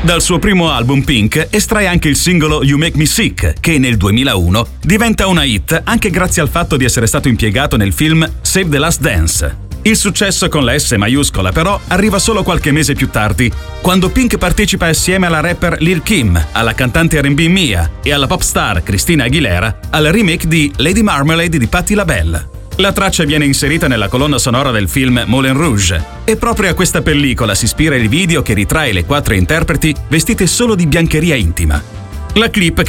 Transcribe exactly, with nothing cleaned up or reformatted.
Dal suo primo album Pink estrae anche il singolo You Make Me Sick, che nel duemilauno diventa una hit anche grazie al fatto di essere stato impiegato nel film Save the Last Dance. Il successo con la S maiuscola però arriva solo qualche mese più tardi, quando Pink partecipa assieme alla rapper Lil' Kim, alla cantante erre and bi Mia e alla pop star Christina Aguilera al remake di Lady Marmalade di Patti LaBelle. La traccia viene inserita nella colonna sonora del film Moulin Rouge e proprio a questa pellicola si ispira il video che ritrae le quattro interpreti vestite solo di biancheria intima. La clip